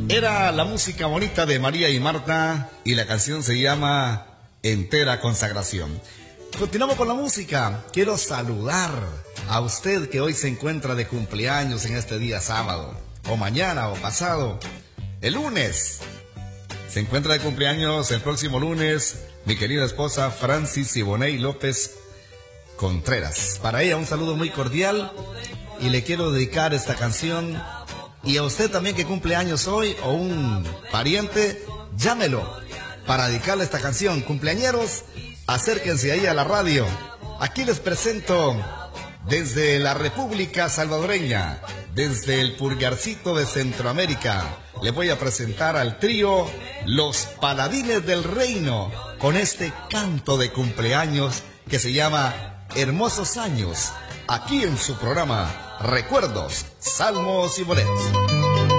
Era la música bonita de María y Marta y la canción se llama Entera Consagración. Continuamos con la música. Quiero saludar a usted que hoy se encuentra de cumpleaños en este día sábado, o mañana o pasado, el lunes. Se encuentra de cumpleaños el próximo lunes mi querida esposa Francis Siboney López Contreras. Para ella un saludo muy cordial y le quiero dedicar esta canción. Y a usted también que cumple años hoy o un pariente, llámelo para dedicarle esta canción. Cumpleañeros, acérquense ahí a la radio. Aquí les presento desde la República Salvadoreña, desde el Pulgarcito de Centroamérica, le voy a presentar al trío Los Paladines del Reino con este canto de cumpleaños que se llama Hermosos Años, aquí en su programa Recuerdos, Salmos y Boleros.